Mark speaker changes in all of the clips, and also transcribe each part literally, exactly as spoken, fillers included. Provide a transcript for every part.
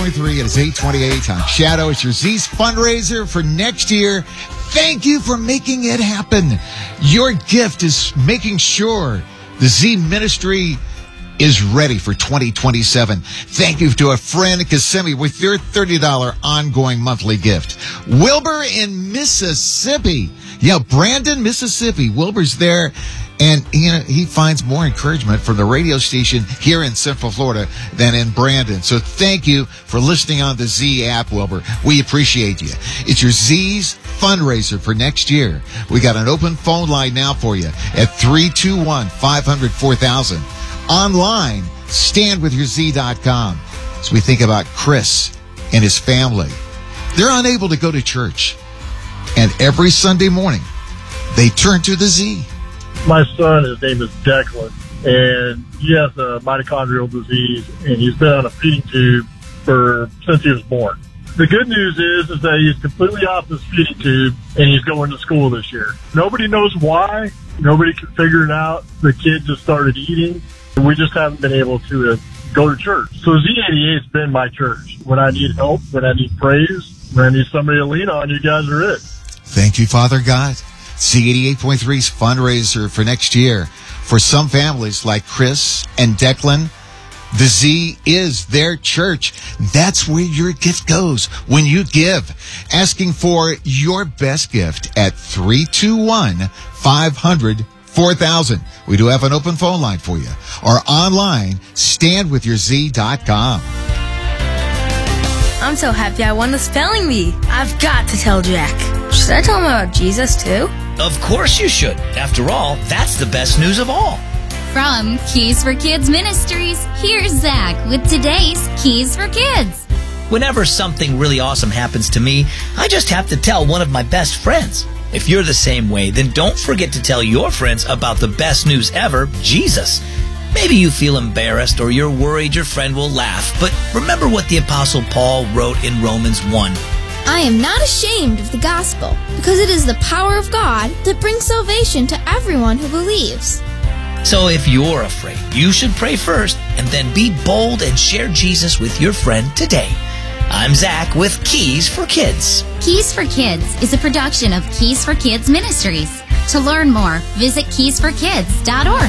Speaker 1: point three. It is eight twenty-eight. I'm Shadow. It's your Z's fundraiser for next year. Thank you for making it happen. Your gift is making sure the Z Ministry is ready for twenty twenty-seven. Thank you to a friend, Kissimmee, with your thirty dollars ongoing monthly gift. Wilbur in Mississippi. Yeah, Brandon, Mississippi. Wilbur's there. And you know, he finds more encouragement from the radio station here in Central Florida than in Brandon. So thank you for listening on the Z app, Wilbur. We appreciate you. It's your Z's fundraiser for next year. We got an open phone line now for you at three two one, five hundred, four thousand. Online, stand with your Z dot com. As we think about Chris and his family, they're unable to go to church. And every Sunday morning, they turn to the Z.
Speaker 2: My son, his name is Declan, and he has a mitochondrial disease, and he's been on a feeding tube for since he was born. The good news is, is that he's completely off his feeding tube, and he's going to school this year. Nobody knows why. Nobody can figure it out. The kid just started eating, and we just haven't been able to uh, go to church. So Z eighty-eight's been my church. When I need help, when I need praise, when I need somebody to lean on, you guys are it.
Speaker 1: Thank you, Father God. Z eighty-eight point three's fundraiser for next year. For some families like Chris and Declan, the Z is their church. That's where your gift goes when you give. Asking for your best gift at three two one, five hundred, four thousand. We do have an open phone line for you. Or online, stand with your Z dot com.
Speaker 3: I'm so happy I won the spelling bee. I've got to tell Jack. Should I tell him about Jesus too?
Speaker 4: Of course you should. After all, that's the best news of all.
Speaker 5: From Keys for Kids Ministries, here's Zach with today's Keys for Kids.
Speaker 4: Whenever something really awesome happens to me, I just have to tell one of my best friends. If you're the same way, then don't forget to tell your friends about the best news ever, Jesus. Maybe you feel embarrassed or you're worried your friend will laugh, but remember what the Apostle Paul wrote in Romans one.
Speaker 6: I am not ashamed of the gospel, because it is the power of God that brings salvation to everyone who believes.
Speaker 4: So if you're afraid, you should pray first and then be bold and share Jesus with your friend today. I'm Zach with Keys for Kids.
Speaker 5: Keys for Kids is a production of Keys for Kids Ministries. To learn more, visit keys for kids dot org.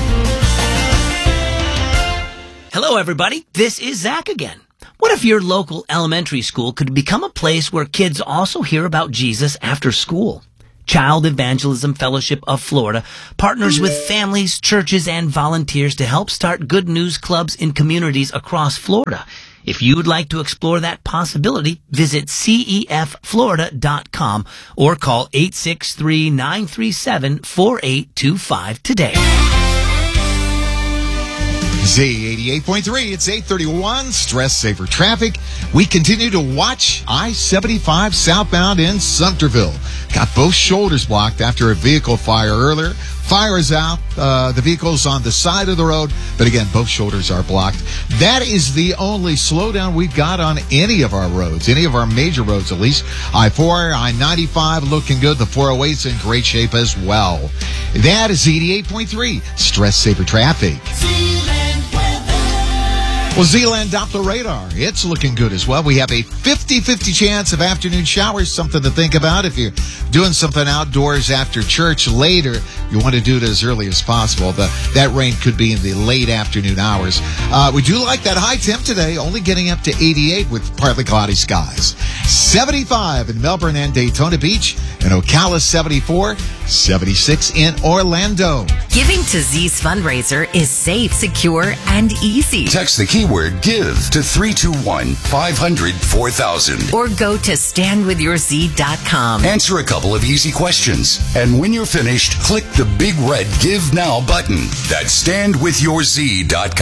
Speaker 4: Hello, everybody. This is Zach again. What if your local elementary school could become a place where kids also hear about Jesus after school? Child Evangelism Fellowship of Florida partners with families, churches, and volunteers to help start good news clubs in communities across Florida. If you would like to explore that possibility, visit C E F Florida dot com or call eight six three, nine three seven, four eight two five today.
Speaker 1: Z eighty-eight point three, it's eight thirty-one, Stress Saver Traffic. We continue to watch I seventy-five southbound in Sumterville. Got both shoulders blocked after a vehicle fire earlier. Fire is out. Uh, the vehicle's on the side of the road, but again, both shoulders are blocked. That is the only slowdown we've got on any of our roads, any of our major roads at least. I four, I ninety-five looking good. The four oh eight's in great shape as well. That is eighty-eight point three, Stress Saver Traffic. Well, Z-Land Doppler radar, it's looking good as well. We have a fifty-fifty chance of afternoon showers, something to think about. If you're doing something outdoors after church later, you want to do it as early as possible. The, that rain could be in the late afternoon hours. Uh, we do like that high temp today, only getting up to eighty-eight with partly cloudy skies. seventy-five in Melbourne and Daytona Beach, and Ocala seventy-four, seventy-six in Orlando.
Speaker 7: Giving to Z's fundraiser is safe, secure, and easy.
Speaker 8: Text the keyword GIVE to three two one, five hundred, four thousand.
Speaker 7: Or go to stand with your Z dot com.
Speaker 8: Answer a couple of easy questions. And when you're finished, click the big red Give Now button. That's stand with your Z dot com.